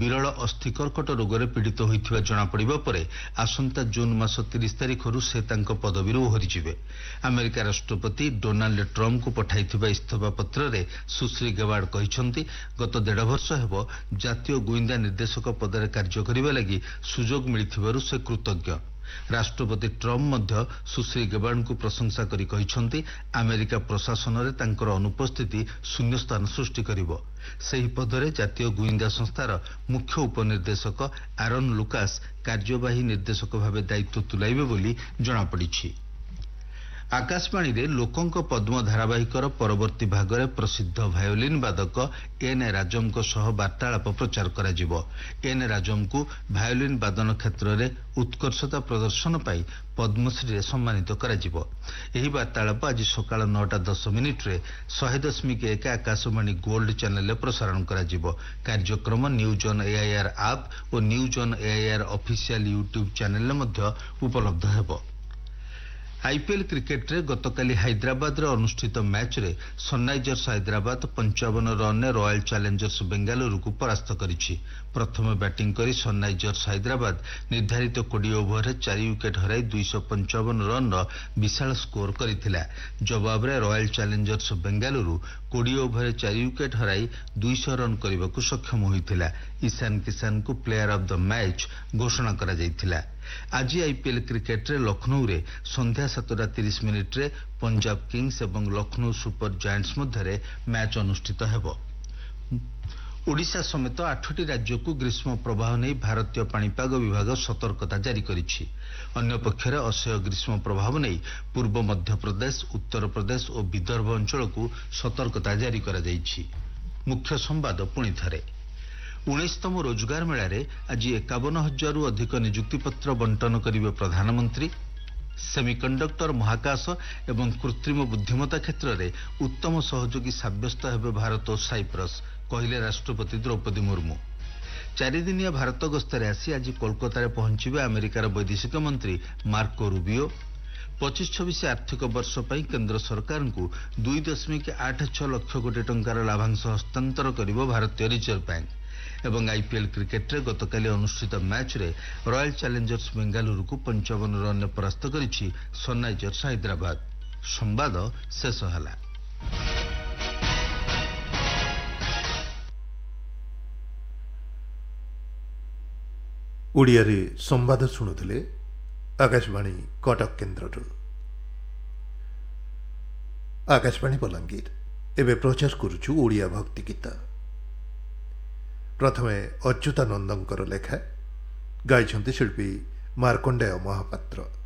ବିରଳ ଅସ୍ଥିକର୍କଟ ରୋଗରେ ପୀଡ଼ିତ ହୋଇଥିବା ଜଣାପଡ଼ିବା ପରେ ଆସନ୍ତା ଜୁନ୍ ମାସ 30 ତାରିଖରୁ ସେ ତାଙ୍କ ପଦବୀରୁ ଓହରିଯିବେ। ଆମେରିକା ରାଷ୍ଟ୍ରପତି ଡୋନାଲ୍ଡ ଟ୍ରମ୍ପଙ୍କୁ ପଠାଇଥିବା ଇସ୍ତଫା ପତ୍ରରେ ସୁଶ୍ରୀ ଗେବାର୍ଡ କହିଛନ୍ତି, ଗତ 1.5 ବର୍ଷ ହେବ ଜାତୀୟ ଗୁଇନ୍ଦା ନିର୍ଦ୍ଦେଶକ ପଦରେ କାର୍ଯ୍ୟ କରିବା ଲାଗି ସୁଯୋଗ ମିଳିଥିବାରୁ ସେ କୃତଜ୍ଞ। ରାଷ୍ଟ୍ରପତି ଟ୍ରମ୍ପ ମଧ୍ୟ ସୁଶ୍ରୀ ଗେବାର୍ଡଙ୍କୁ ପ୍ରଶଂସା କରି କହିଛନ୍ତି, ଆମେରିକା ପ୍ରଶାସନରେ ତାଙ୍କର ଅନୁପସ୍ଥିତି ଶୂନ୍ୟସ୍ଥାନ ସୃଷ୍ଟି କରିବ। ସେହି ପଦରେ ଜାତୀୟ ଗୁଇନ୍ଦା ସଂସ୍ଥାର ମୁଖ୍ୟ ଉପନିର୍ଦ୍ଦେଶକ ଆରନ୍ ଲୁକାସ୍ କାର୍ଯ୍ୟବାହୀ ନିର୍ଦ୍ଦେଶକ ଭାବେ ଦାୟିତ୍ୱ ତୁଲାଇବେ ବୋଲି ଜଣାପଡ଼ିଛି। ଆକାଶବାଣୀରେ ଲୋକଙ୍କ ପଦ୍ମ ଧାରାବାହିକର ପରବର୍ତ୍ତୀ ଭାଗରେ ପ୍ରସିଦ୍ଧ ଭାୟୋଲିନ୍ ବାଦକ ଏନ୍ ରାଜମଙ୍କ ସହ ବାର୍ତ୍ତାଳାପ ପ୍ରଚାର କରାଯିବ। ଏନ୍ ରାଜମଙ୍କୁ ଭାୟୋଲିନ୍ ବାଦନ କ୍ଷେତ୍ରରେ ଉତ୍କର୍ଷତା ପ୍ରଦର୍ଶନ ପାଇଁ ପଦ୍ମଶ୍ରୀରେ ସମ୍ମାନିତ କରାଯିବ। ଏହି ବାର୍ତ୍ତାଳାପ ଆଜି ସକାଳ 9:10 100.1 ଆକାଶବାଣୀ ଗୋଲ୍ଡ ଚ୍ୟାନେଲରେ ପ୍ରସାରଣ କରାଯିବ। କାର୍ଯ୍ୟକ୍ରମ news on AIR app O news on AIR official YouTube ଚ୍ୟାନେଲରେ ମଧ୍ୟ ଉପଲବ୍ଧ ହେବ। ଆଇପିଏଲ୍ କ୍ରିକେଟରେ ଗତକାଲି ହାଇଦ୍ରାବାଦରେ ଅନୁଷ୍ଠିତ ମ୍ୟାଚ୍ରେ ସନ୍ରାଇଜର୍ସ ହାଇଦ୍ରାବାଦ 55 ରନ୍ରେ ରୟାଲ ଚ୍ୟାଲେଞ୍ଜର୍ସ ବେଙ୍ଗାଲୁରୁକୁ ପରାସ୍ତ କରିଛି। ପ୍ରଥମେ ବ୍ୟାଟିଂ କରି ସନ୍ରାଇଜର୍ସ ହାଇଦ୍ରାବାଦ ନିର୍ଦ୍ଧାରିତ 20 ଓଭରରେ 4 ୱିକେଟ୍ ହରାଇ 255 ରନ୍ର ବିଶାଳ ସ୍କୋର କରିଥିଲା। ଜବାବରେ ରୟାଲ ଚ୍ୟାଲେଞ୍ଜର୍ସ ବେଙ୍ଗାଲୁରୁ 20 ଓଭରରେ 4 ୱିକେଟ୍ ହରାଇ 200 ରନ୍ କରିବାକୁ ସକ୍ଷମ ହୋଇଥିଲା। Ishan କିଶାନଙ୍କୁ player of the match ଘୋଷଣା କରାଯାଇଥିଲା। ଆଜି ଆଇପିଏଲ୍ କ୍ରିକେଟରେ ଲକ୍ଷ୍ନୌରେ ସନ୍ଧ୍ୟା 7:30 ପଞ୍ଜାବ କିଙ୍ଗସ୍ ଏବଂ ଲକ୍ଷ୍ନୌ ସୁପର ଜାଏଣ୍ଟସ୍ ମଧ୍ୟରେ ମ୍ୟାଚ୍ ଅନୁଷ୍ଠିତ ହେବ। ଓଡ଼ିଶା ସମେତ 8ଟି ରାଜ୍ୟକୁ ଗ୍ରୀଷ୍ମ ପ୍ରବାହ ନେଇ ଭାରତୀୟ ପାଣିପାଗ ବିଭାଗ ସତର୍କତା ଜାରି କରିଛି। ଅନ୍ୟପକ୍ଷରେ ଅସହ୍ୟ ଗ୍ରୀଷ୍ମ ପ୍ରଭାବ ନେଇ ପୂର୍ବ ମଧ୍ୟପ୍ରଦେଶ, ଉତ୍ତରପ୍ରଦେଶ ଓ ବିଦର୍ଭ ଅଞ୍ଚଳକୁ ସତର୍କତା ଜାରି କରାଯାଇଛି। ମୁଖ୍ୟ ସମ୍ବାଦ ପୁଣିଥରେ। 19ତମ ରୋଜଗାର ମେଳାରେ ଆଜି 51,000ରୁ ଅଧିକ ନିଯୁକ୍ତିପତ୍ର ବଣ୍ଟନ କରିବେ ପ୍ରଧାନମନ୍ତ୍ରୀ। ସେମିକଣ୍ଡକ୍ଟର, ମହାକାଶ ଏବଂ କୃତ୍ରିମ ବୁଦ୍ଧିମତ୍ତା କ୍ଷେତ୍ରରେ ଉତ୍ତମ ସହଯୋଗୀ ସାବ୍ୟସ୍ତ ହେବେ ଭାରତ ଓ ସାଇପ୍ରସ୍, କହିଲେ ରାଷ୍ଟ୍ରପତି ଦ୍ରୌପଦୀ ମୁର୍ମୁ। 4 ଦିନିଆ ଭାରତ ଗସ୍ତରେ ଆସି ଆଜି କୋଲକାତାରେ ପହଞ୍ଚିବେ ଆମେରିକାର ବୈଦେଶିକ ମନ୍ତ୍ରୀ ମାର୍କୋ ରୁବିଓ। 25-26 ଆର୍ଥିକ ବର୍ଷ ପାଇଁ କେନ୍ଦ୍ର ସରକାରଙ୍କୁ 2.86 ଲକ୍ଷ କୋଟି ଟଙ୍କାର ଲାଭାଂଶ ହସ୍ତାନ୍ତର କରିବ ଭାରତୀୟ ରିଜର୍ଭ ବ୍ୟାଙ୍କ। ଏବଂ ଆଇପିଏଲ୍ କ୍ରିକେଟରେ ଗତକାଲି ଅନୁଷ୍ଠିତ ମ୍ୟାଚ୍ରେ ରୟାଲ ଚ୍ୟାଲେଞ୍ଜର୍ସ ବେଙ୍ଗାଲୁରୁକୁ 55 ରନ୍ରେ ପରାସ୍ତ କରିଛି ସନ୍ରାଇଜର୍ସ ହାଇଦ୍ରାବାଦ। ସମ୍ବାଦ ଶେଷ ହେଲା। ଓଡ଼ିଆରେ ସମ୍ବାଦ ଶୁଣୁଥିଲେ ଆକାଶବାଣୀ କଟକ କେନ୍ଦ୍ରରୁ। ଆକାଶବାଣୀ ବଲାଙ୍ଗୀର ଏବେ ପ୍ରଚାର କରୁଛୁ ଓଡ଼ିଆ ଭକ୍ତି ଗୀତ। ପ୍ରଥମେ ଅଚ୍ୟୁତାନନ୍ଦଙ୍କର ଲେଖା, ଗାଇଛନ୍ତି ଶିଳ୍ପୀ ମାର୍କଣ୍ଡେୟ ମହାପାତ୍ର।